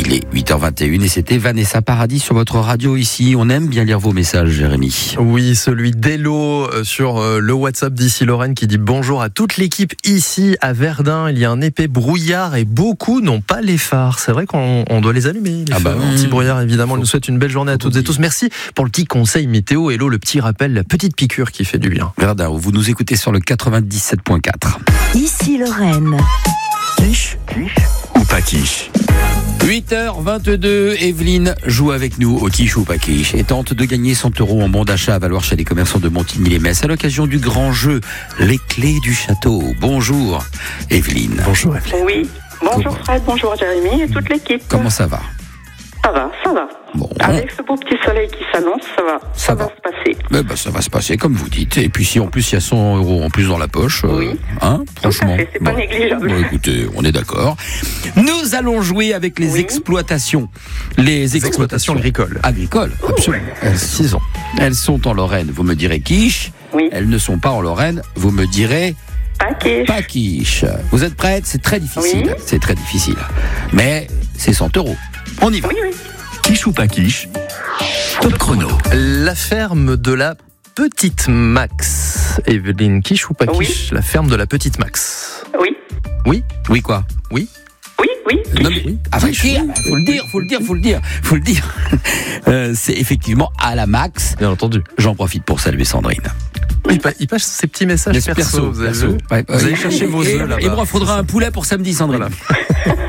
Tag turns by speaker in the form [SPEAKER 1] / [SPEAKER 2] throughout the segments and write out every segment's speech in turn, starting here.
[SPEAKER 1] Il est 8h21 et c'était Vanessa Paradis sur votre radio ici. On aime bien lire vos messages, Jérémy.
[SPEAKER 2] Oui, celui d'Hello sur le WhatsApp d'Ici Lorraine qui dit bonjour à toute l'équipe ici à Verdun. Il y a un épais brouillard et beaucoup n'ont pas les phares. C'est vrai qu'on doit les allumer, les phares anti-brouillard évidemment. On nous souhaite une belle journée à toutes et tous. Merci pour le petit conseil météo. Hello, le petit rappel, la petite piqûre qui fait du bien.
[SPEAKER 1] Verdun, vous nous écoutez sur le 97.4.
[SPEAKER 3] Ici Lorraine.
[SPEAKER 4] Quiche ou pas quiche?
[SPEAKER 1] 8h22, Evelyne joue avec nous au quiche ou pas quiche et tente de gagner 100 € en bon d'achat à valoir chez les commerçants de Montigny-les-Metz à l'occasion du grand jeu Les Clés du Château. Bonjour Evelyne.
[SPEAKER 2] Bonjour Evelyne.
[SPEAKER 5] Oui, bonjour Fred, bonjour Jérémy et toute l'équipe.
[SPEAKER 1] Comment ça va?
[SPEAKER 5] Ça va.
[SPEAKER 1] Bon,
[SPEAKER 5] avec ce beau petit soleil qui s'annonce, ça va se passer.
[SPEAKER 1] Ça va se passer comme vous dites. Et puis si en plus il y a 100 € en plus dans la poche, franchement.
[SPEAKER 5] C'est pas négligeable.
[SPEAKER 1] Bon, écoutez, on est d'accord. Nous allons jouer avec les exploitations. Les exploitations agricoles. Absolument. 6 ans. Elles sont en Lorraine, vous me direz quiche.
[SPEAKER 5] Oui.
[SPEAKER 1] Elles ne sont pas en Lorraine, vous me direz pas quiche. Vous êtes prêtes? C'est très difficile.
[SPEAKER 5] Oui.
[SPEAKER 1] C'est très difficile. Mais c'est 100 €. On y va.
[SPEAKER 5] Oui.
[SPEAKER 4] Quiche ou pas quiche? Top chrono.
[SPEAKER 2] La ferme de la Petite Max. Evelyne, quiche ou pas quiche? La ferme de la Petite Max.
[SPEAKER 5] Oui.
[SPEAKER 1] Oui quoi? Oui. Non, mais, faut le dire. C'est effectivement à la Max.
[SPEAKER 2] Bien entendu.
[SPEAKER 1] J'en profite pour saluer Sandrine.
[SPEAKER 2] Il passe ces petits messages perso. Vous allez chercher vos œufs là-bas.
[SPEAKER 1] Il me faudra un poulet pour samedi, Sandrine. Voilà.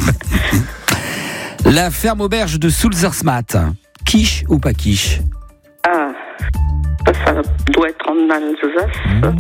[SPEAKER 1] La ferme auberge de Sulzersmatt. Quiche ou pas quiche?
[SPEAKER 5] Ça doit être en Alsace.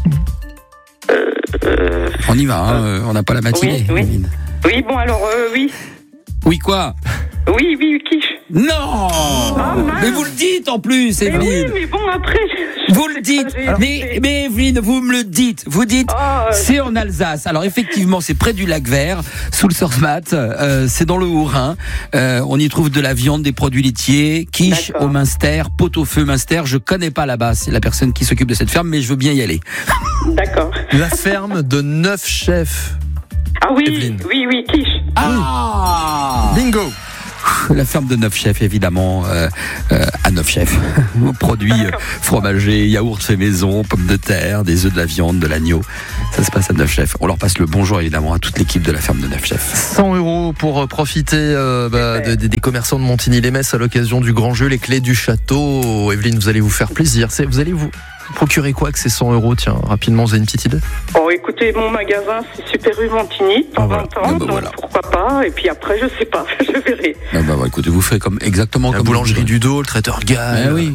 [SPEAKER 1] On y va, on n'a pas la matinée.
[SPEAKER 5] Oui, bon alors, oui.
[SPEAKER 1] Oui quoi?
[SPEAKER 5] Oui, quiche.
[SPEAKER 1] Non mais vous le dites en plus, Evelyne.
[SPEAKER 5] Mais bon, après...
[SPEAKER 1] Vous le dites, mais Evelyne, vous me le dites. Vous dites, c'est en Alsace. Alors effectivement, c'est près du lac Vert, sous le Sulzersmatt. C'est dans le Haut-Rhin. On y trouve de la viande, des produits laitiers, quiche au Münster, pot-au-feu Münster. Je connais pas là-bas, c'est la personne qui s'occupe de cette ferme, mais je veux bien y aller.
[SPEAKER 5] D'accord.
[SPEAKER 2] La ferme de 9 chefs.
[SPEAKER 5] Ah oui,
[SPEAKER 2] Evelyne.
[SPEAKER 5] oui, quiche.
[SPEAKER 2] Bingo.
[SPEAKER 1] La ferme de 9 chefs, évidemment, à 9 chefs. Produits fromagers, yaourts faits maison, pommes de terre, des œufs de la viande, de l'agneau. Ça se passe à 9 chefs. On leur passe le bonjour, évidemment, à toute l'équipe de la ferme de 9 chefs.
[SPEAKER 2] 100 € pour profiter des commerçants de Montigny-les-Metz à l'occasion du grand jeu Les Clés du Château. Evelyne, vous allez vous faire plaisir. Vous allez vous procurer quoi avec ces 100 €? Tiens, rapidement, vous avez une petite idée?
[SPEAKER 5] Écoutez, mon magasin, c'est Super Rue Montigny, de temps en temps, donc pourquoi pas. Et puis après, je sais pas, je verrai.
[SPEAKER 1] Écoutez, vous ferez exactement
[SPEAKER 2] la
[SPEAKER 1] comme
[SPEAKER 2] boulangerie du dos, le traiteur Gall.
[SPEAKER 5] Oui,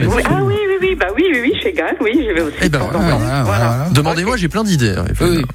[SPEAKER 5] chez Gall, oui, je vais aussi.
[SPEAKER 2] Voilà. Demandez-moi, j'ai plein d'idées.
[SPEAKER 5] D'accord.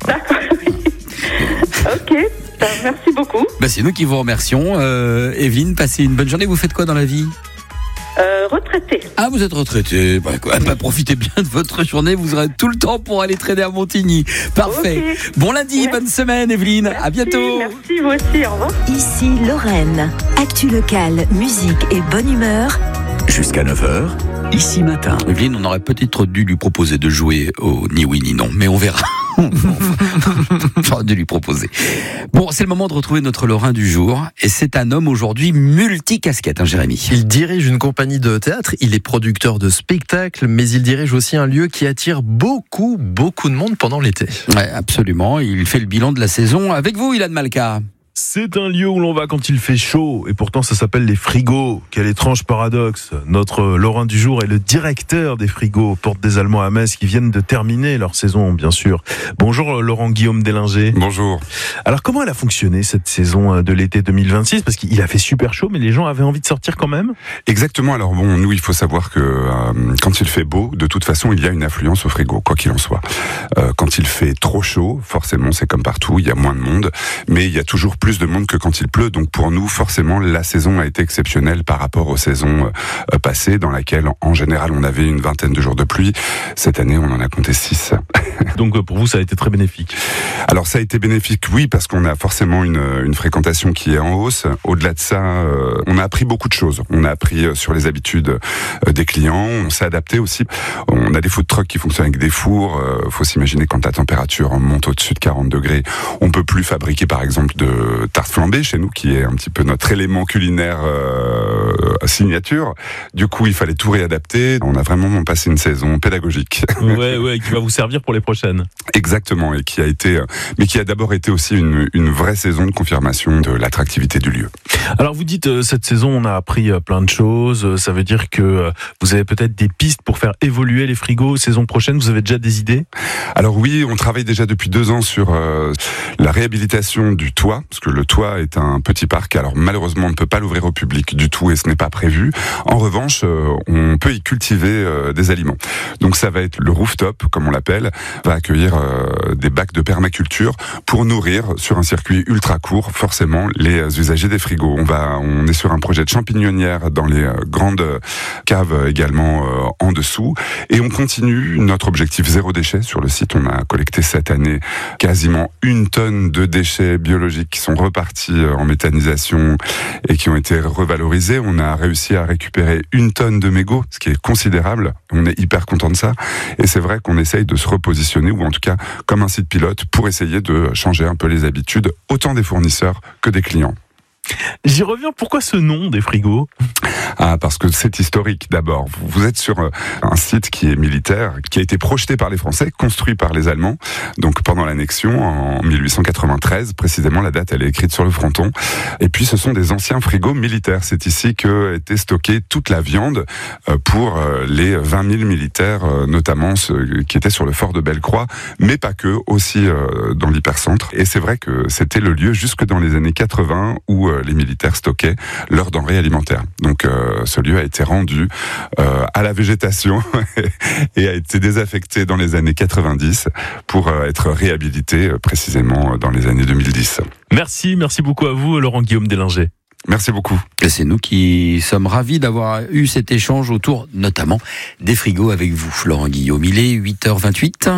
[SPEAKER 5] Ok, merci beaucoup.
[SPEAKER 1] C'est nous qui vous remercions. Evelyne, passez une bonne journée. Vous faites quoi dans la vie?
[SPEAKER 5] Retraité.
[SPEAKER 1] Ah, vous êtes retraité. Profitez bien de votre journée. Vous aurez tout le temps pour aller traîner à Montigny. Parfait. Okay. Bon lundi, bonne semaine, Evelyne.
[SPEAKER 5] Merci,
[SPEAKER 1] à bientôt.
[SPEAKER 5] Merci, vous aussi. Au revoir.
[SPEAKER 3] Ici Lorraine. Actu locale, musique et bonne humeur.
[SPEAKER 4] Jusqu'à 9h, ici matin.
[SPEAKER 1] Evelyne, on aurait peut-être dû lui proposer de jouer au ni oui ni non, mais on verra. J'aurais dû lui proposer. Bon, c'est le moment de retrouver notre Lorrain du jour. Et c'est un homme aujourd'hui multicasquette, Jérémy.
[SPEAKER 2] Il dirige une compagnie de théâtre, il est producteur de spectacles, mais il dirige aussi un lieu qui attire beaucoup de monde pendant l'été.
[SPEAKER 1] Ouais, absolument. Il fait le bilan de la saison avec vous, Ilan Malka.
[SPEAKER 6] C'est un lieu où l'on va quand il fait chaud, et pourtant ça s'appelle les frigos. Quel étrange paradoxe. Notre Lorrain du jour est le directeur des frigos, Porte des Allemands à Metz, qui viennent de terminer leur saison, bien sûr. Bonjour Laurent-Guillaume Délinger.
[SPEAKER 7] Bonjour.
[SPEAKER 6] Alors comment elle a fonctionné cette saison de l'été 2026 ? Parce qu'il a fait super chaud, mais les gens avaient envie de sortir quand même ?
[SPEAKER 7] Exactement. Alors bon, nous il faut savoir que quand il fait beau, de toute façon il y a une affluence au frigo, quoi qu'il en soit. Quand il fait trop chaud, forcément c'est comme partout, il y a moins de monde, mais il y a toujours plus de monde que quand il pleut. Donc pour nous, forcément, la saison a été exceptionnelle par rapport aux saisons passées, dans laquelle, en général, on avait une vingtaine de jours de pluie. Cette année, on en a compté 6.
[SPEAKER 6] Donc pour vous, ça a été très bénéfique.
[SPEAKER 7] Alors ça a été bénéfique, oui, parce qu'on a forcément une fréquentation qui est en hausse. Au-delà de ça, on a appris beaucoup de choses. On a appris sur les habitudes des clients, on s'est adapté aussi. On a des food trucks qui fonctionnent avec des fours. Faut s'imaginer quand la température monte au-dessus de 40 degrés, on peut plus fabriquer par exemple de tarte flambée chez nous, qui est un petit peu notre élément culinaire signature. Du coup, il fallait tout réadapter. On a vraiment passé une saison pédagogique.
[SPEAKER 6] Ouais, qui va vous servir pour les prochaines.
[SPEAKER 7] Exactement, et qui a d'abord été aussi une vraie saison de confirmation de l'attractivité du lieu.
[SPEAKER 6] Alors vous dites, cette saison, on a appris plein de choses. Ça veut dire que vous avez peut-être des pistes pour faire évoluer les frigos saison prochaine. Vous avez déjà des idées ?
[SPEAKER 7] Alors oui, on travaille déjà depuis 2 ans sur la réhabilitation du toit, parce que le toit est un petit parc. Alors malheureusement, on ne peut pas l'ouvrir au public du tout et ce n'est pas prévu. En revanche, on peut y cultiver des aliments. Donc ça va être le rooftop, comme on l'appelle, va accueillir des bacs de permaculture pour nourrir sur un circuit ultra court, forcément, les usagers des frigos. On est sur un projet de champignonnière dans les grandes caves également en dessous. Et on continue notre objectif 0 déchet sur le site. On a collecté cette année quasiment 1 tonne de déchets biologiques qui sont repartis en méthanisation et qui ont été revalorisés. On a réussi à récupérer 1 tonne de mégots, ce qui est considérable. On est hyper content de ça. Et c'est vrai qu'on essaye de se repositionner, ou en tout cas comme un site pilote, pour essayer de changer un peu les habitudes, autant des fournisseurs que des clients.
[SPEAKER 6] J'y reviens, pourquoi ce nom des frigos ?
[SPEAKER 7] Parce que c'est historique d'abord. Vous êtes sur un site qui est militaire, qui a été projeté par les Français, construit par les Allemands, donc pendant l'annexion en 1893, précisément la date elle est écrite sur le fronton. Et puis ce sont des anciens frigos militaires. C'est ici que était stockée toute la viande pour les 20 000 militaires, notamment ceux qui étaient sur le fort de Bellecroix, mais pas que, aussi dans l'hypercentre. Et c'est vrai que c'était le lieu jusque dans les années 80 où les militaires stockaient leurs denrées alimentaires. Donc ce lieu a été rendu à la végétation et a été désaffecté dans les années 90 pour être réhabilité précisément dans les années 2010.
[SPEAKER 6] Merci beaucoup à vous, Laurent-Guillaume Deslinger.
[SPEAKER 7] Merci beaucoup.
[SPEAKER 1] Et c'est nous qui sommes ravis d'avoir eu cet échange autour notamment des frigos avec vous, Laurent Guillaume. Il est 8h28.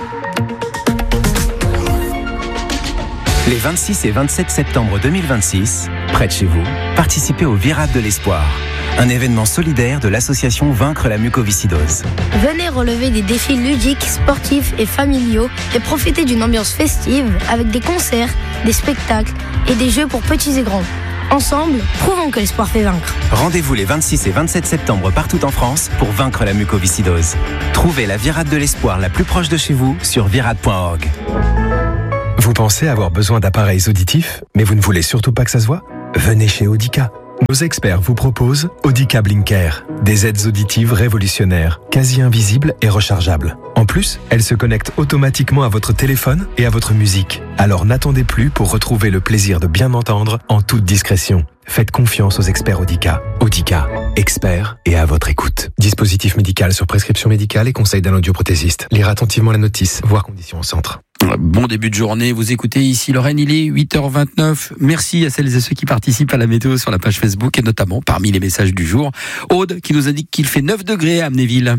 [SPEAKER 8] Les 26 et 27 septembre 2026, près de chez vous, participez au Virade de l'Espoir, un événement solidaire de l'association Vaincre la mucoviscidose.
[SPEAKER 9] Venez relever des défis ludiques, sportifs et familiaux et profiter d'une ambiance festive avec des concerts, des spectacles et des jeux pour petits et grands. Ensemble, prouvons que l'espoir fait vaincre.
[SPEAKER 8] Rendez-vous les 26 et 27 septembre partout en France pour vaincre la mucoviscidose. Trouvez la Virade de l'Espoir la plus proche de chez vous sur virade.org.
[SPEAKER 10] Vous pensez avoir besoin d'appareils auditifs, mais vous ne voulez surtout pas que ça se voit ? Venez chez Audica. Nos experts vous proposent Audica Blinker, des aides auditives révolutionnaires, quasi invisibles et rechargeables. En plus, elles se connectent automatiquement à votre téléphone et à votre musique. Alors n'attendez plus pour retrouver le plaisir de bien entendre en toute discrétion. Faites confiance aux experts Audica. Audica, experts et à votre écoute. Dispositif médical sur prescription médicale et conseil d'un audioprothésiste. Lire attentivement la notice, voir conditions au centre.
[SPEAKER 1] Bon début de journée, vous écoutez ici Lorraine, il est 8h29. Merci à celles et ceux qui participent à la météo sur la page Facebook et notamment parmi les messages du jour, Aude qui nous indique qu'il fait 9 degrés à Amnéville.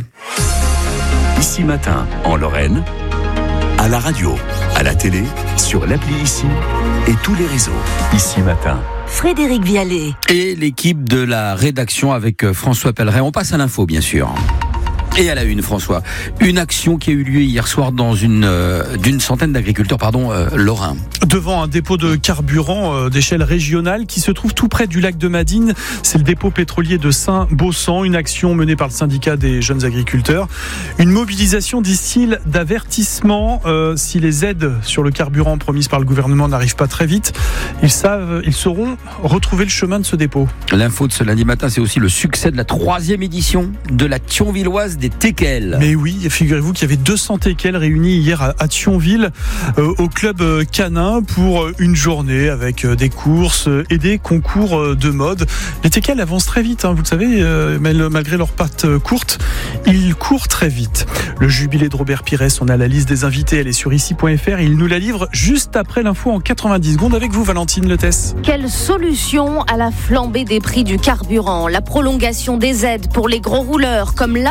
[SPEAKER 4] Ici Matin, en Lorraine, à la radio, à la télé, sur l'appli Ici et tous les réseaux. Ici Matin.
[SPEAKER 3] Frédéric Vialet.
[SPEAKER 1] Et l'équipe de la rédaction avec François Pelleret. On passe à l'info, bien sûr. Et à la une, François, une action qui a eu lieu hier soir dans d'une centaine d'agriculteurs, lorrains.
[SPEAKER 11] Devant un dépôt de carburant d'échelle régionale qui se trouve tout près du lac de Madine. C'est le dépôt pétrolier de Saint-Baussan, une action menée par le syndicat des jeunes agriculteurs. Une mobilisation, disent-ils, d'avertissement. Si les aides sur le carburant promises par le gouvernement n'arrivent pas très vite, ils sauront retrouver le chemin de ce dépôt.
[SPEAKER 1] L'info de ce lundi matin, c'est aussi le succès de la 3e édition de la Thionvilloise des teckels.
[SPEAKER 11] Mais oui, figurez-vous qu'il y avait 200 teckels réunis hier à Thionville au club canin pour une journée avec des courses et des concours de mode. Les teckels avancent très vite, vous le savez, malgré leurs pattes courtes, ils courent très vite. Le jubilé de Robert Pires, on a la liste des invités, elle est sur ici.fr et il nous la livre juste après l'info en 90 secondes avec vous, Valentine Letès.
[SPEAKER 12] Quelle solution à la flambée des prix du carburant ? La prolongation des aides pour les gros rouleurs comme l'approvisionnement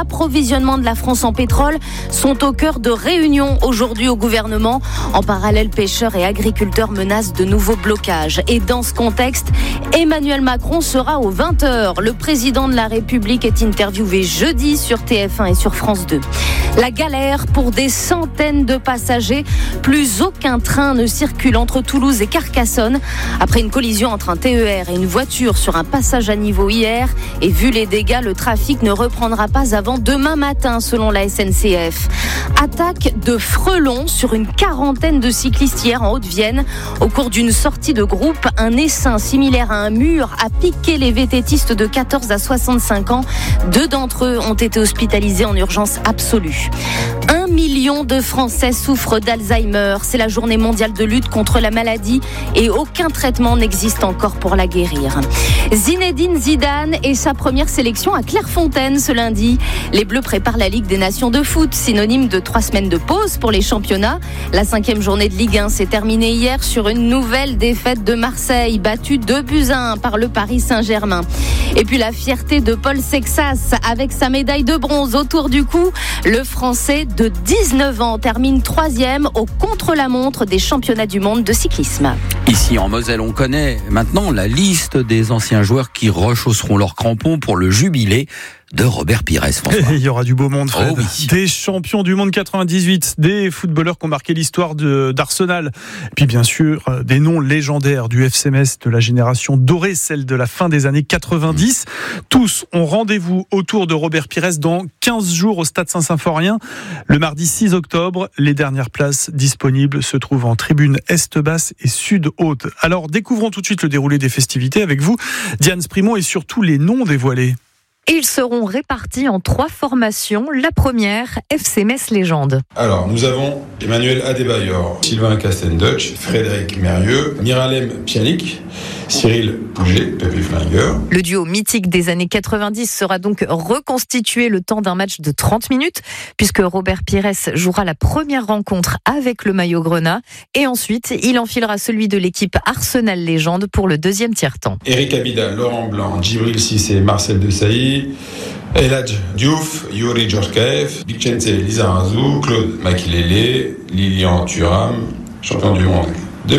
[SPEAKER 12] d'approvisionnement de la France en pétrole sont au cœur de réunions aujourd'hui au gouvernement. En parallèle, pêcheurs et agriculteurs menacent de nouveaux blocages. Et dans ce contexte, Emmanuel Macron sera aux 20h. Le président de la République est interviewé jeudi sur TF1 et sur France 2. La galère pour des centaines de passagers. Plus aucun train ne circule entre Toulouse et Carcassonne après une collision entre un TER et une voiture sur un passage à niveau hier. Et vu les dégâts, le trafic ne reprendra pas avant demain matin selon la SNCF. Attaque de frelons sur une quarantaine de cyclistes hier en Haute-Vienne. Au cours d'une sortie de groupe, un essaim similaire à un mur a piqué les vététistes de 14 à 65 ans. 2 d'entre eux ont été hospitalisés en urgence absolue. 1 million de Français souffrent d'Alzheimer. C'est la journée mondiale de lutte contre la maladie et aucun traitement n'existe encore pour la guérir. Zinedine Zidane et sa première sélection à Clairefontaine ce lundi. Les Bleus préparent la Ligue des Nations de foot, synonyme de 3 semaines de pause pour les championnats. La 5e journée de Ligue 1 s'est terminée hier sur une nouvelle défaite de Marseille, battue 2-1 par le Paris Saint-Germain. Et puis la fierté de Paul Sexas avec sa médaille de bronze autour du cou. Le Français de 19 ans termine 3e au contre-la-montre des championnats du monde de cyclisme.
[SPEAKER 1] Ici en Moselle, on connaît maintenant la liste des anciens joueurs qui rechausseront leurs crampons pour le jubilé de Robert Pires, François.
[SPEAKER 11] Il y aura du beau monde, Fred.
[SPEAKER 1] Oh oui.
[SPEAKER 11] Des champions du monde 98, des footballeurs qui ont marqué l'histoire d'Arsenal. Et puis bien sûr, des noms légendaires du FC Metz de la génération dorée, celle de la fin des années 90. Tous ont rendez-vous autour de Robert Pires dans 15 jours au Stade Saint-Symphorien. Le mardi 6 octobre, les dernières places disponibles se trouvent en tribune Est-Basse et Sud-Haute. Alors découvrons tout de suite le déroulé des festivités avec vous, Diane Sprimont, et surtout les noms dévoilés.
[SPEAKER 13] Ils seront répartis en 3 formations. La première, FC Metz Légende.
[SPEAKER 14] Alors, nous avons Emmanuel Adebayor, Sylvain Castendutch, Frédéric Mérieux, Miralem Pjanic, Cyril Pouget, Pepe Flinguer.
[SPEAKER 13] Le duo mythique des années 90 sera donc reconstitué le temps d'un match de 30 minutes, puisque Robert Pires jouera la première rencontre avec le maillot grenat, et ensuite il enfilera celui de l'équipe Arsenal Légende pour le deuxième tiers-temps.
[SPEAKER 14] Eric Abidal, Laurent Blanc, Djibril Cissé, Marcel Desailly, Eladj Diouf, Yuri Djorkaeff, Vicente Lizarazu, Claude Makilele, Lilian Thuram, champion du monde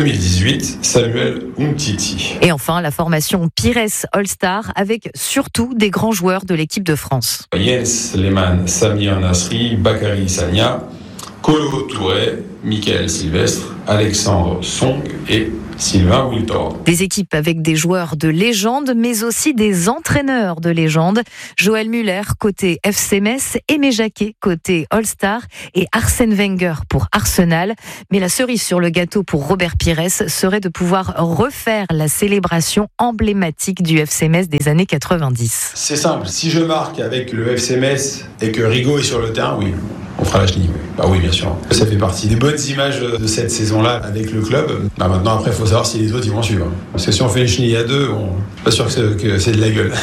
[SPEAKER 14] 2018, Samuel Umtiti.
[SPEAKER 13] Et enfin, la formation Pires All-Star avec surtout des grands joueurs de l'équipe de France.
[SPEAKER 14] Jens Lehmann, Samir Nasri, Bakary Sagna, Kolo Touré, Michael Sylvestre, Alexandre Song et Sylvain Wiltord.
[SPEAKER 13] Des équipes avec des joueurs de légende, mais aussi des entraîneurs de légende. Joël Muller, côté FC Metz, Aimé Jacquet, côté All-Star, et Arsène Wenger pour Arsenal. Mais la cerise sur le gâteau pour Robert Pires serait de pouvoir refaire la célébration emblématique du FC Metz des années 90.
[SPEAKER 14] C'est simple, si je marque avec le FC Metz et que Rigaud est sur le terrain, oui, on fera la chenille. Bah oui, bien sûr. Ça fait partie des bonnes images de cette saison-là avec le club. Bah maintenant, après, il faut savoir si les autres ils vont suivre. Parce que si on fait les chenilles à 2, on n'est pas sûr que c'est de la gueule.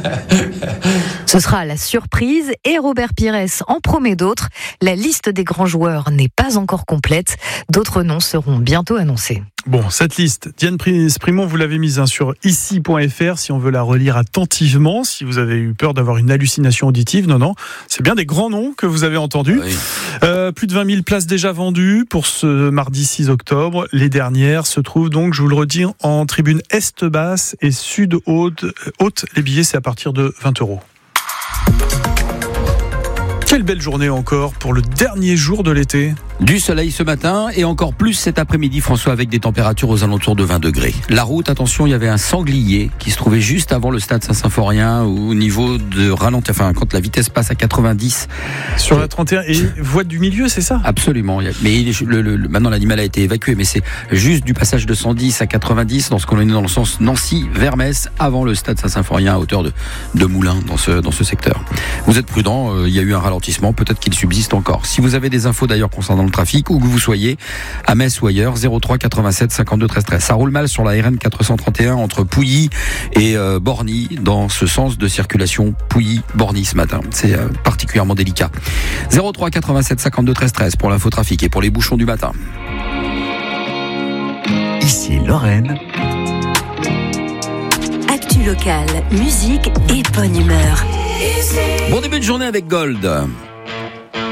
[SPEAKER 13] Ce sera la surprise et Robert Pires en promet d'autres. La liste des grands joueurs n'est pas encore complète. D'autres noms seront bientôt annoncés.
[SPEAKER 11] Bon, cette liste, Diane Sprimont, vous l'avez mise sur ici.fr si on veut la relire attentivement, si vous avez eu peur d'avoir une hallucination auditive. Non, c'est bien des grands noms que vous avez entendus. Oui. Plus de 20 000 places déjà vendues pour ce mardi 6 octobre. Les dernières se trouvent donc, je vous le redis, en tribune Est-Basse et Sud-Haute. Les billets, c'est à partir de 20 €. Quelle belle journée encore pour le dernier jour de l'été.
[SPEAKER 1] Du soleil ce matin et encore plus cet après-midi, François, avec des températures aux alentours de 20 degrés. La route, attention, il y avait un sanglier qui se trouvait juste avant le stade Saint-Symphorien au niveau de ralentir, enfin quand la vitesse passe à 90.
[SPEAKER 11] Sur la 31 et voie du milieu, c'est ça ?
[SPEAKER 1] Absolument. Mais maintenant l'animal a été évacué, mais c'est juste du passage de 110 à 90 lorsqu'on est dans le sens Nancy vers Metz avant le stade Saint-Symphorien à hauteur de Moulins dans ce secteur. Vous êtes prudents, il y a eu un ralentissement, peut-être qu'il subsiste encore. Si vous avez des infos d'ailleurs concernant le trafic, où que vous soyez, à Metz ou ailleurs, 03 87 52 13 13. Ça roule mal sur la RN 431 entre Pouilly et Borny, dans ce sens de circulation Pouilly-Borny ce matin. C'est particulièrement délicat. 03 87 52 13 13 pour l'infotrafic et pour les bouchons du matin.
[SPEAKER 4] Ici Lorraine.
[SPEAKER 3] Actu Actu locale, musique et bonne humeur.
[SPEAKER 1] Bon début de journée avec Gold.